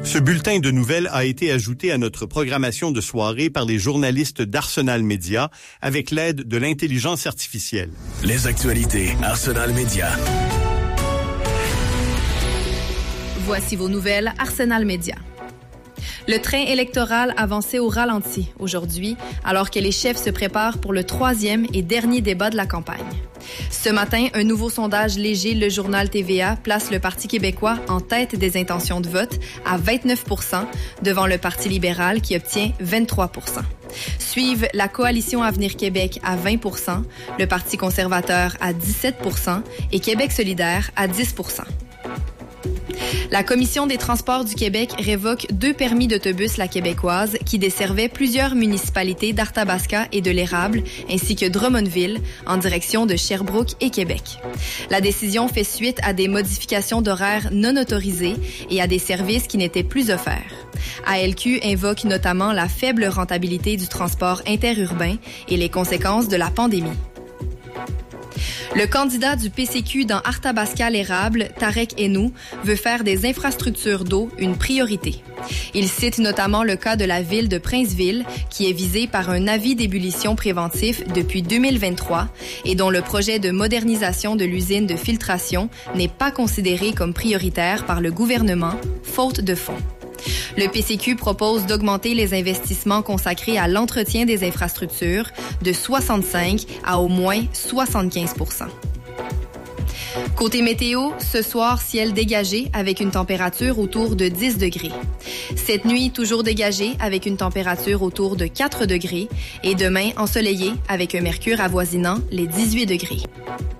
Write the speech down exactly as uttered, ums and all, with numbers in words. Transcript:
Ce bulletin de nouvelles a été ajouté à notre programmation de soirée par les journalistes d'Arsenal Média avec l'aide de l'intelligence artificielle. Les actualités Arsenal Média. Voici vos nouvelles Arsenal Média. Le train électoral avançait au ralenti aujourd'hui, alors que les chefs se préparent pour le troisième et dernier débat de la campagne. Ce matin, un nouveau sondage léger, le journal T V A, place le Parti québécois en tête des intentions de vote à vingt-neuf pour cent, devant le Parti libéral qui obtient vingt-trois pour cent. Suivent la Coalition Avenir Québec à vingt pour cent, le Parti conservateur à dix-sept pour cent et Québec solidaire à dix pour cent. La Commission des transports du Québec révoque deux permis d'autobus La Québécoise qui desservaient plusieurs municipalités d'Arthabasca et de l'Érable, ainsi que Drummondville, en direction de Sherbrooke et Québec. La décision fait suite à des modifications d'horaires non autorisées et à des services qui n'étaient plus offerts. A L Q invoque notamment la faible rentabilité du transport interurbain et les conséquences de la pandémie. Le candidat du P C Q dans Arthabasca-l'Érable, Tarek Hennou, veut faire des infrastructures d'eau une priorité. Il cite notamment le cas de la ville de Princeville, qui est visée par un avis d'ébullition préventif depuis deux mille vingt-trois et dont le projet de modernisation de l'usine de filtration n'est pas considéré comme prioritaire par le gouvernement, faute de fonds. Le P C Q propose d'augmenter les investissements consacrés à l'entretien des infrastructures de soixante-cinq à au moins soixante-quinze pour cent. Côté météo, ce soir, ciel dégagé avec une température autour de dix degrés. Cette nuit, toujours dégagé avec une température autour de quatre degrés et demain, ensoleillé avec un mercure avoisinant les dix-huit degrés.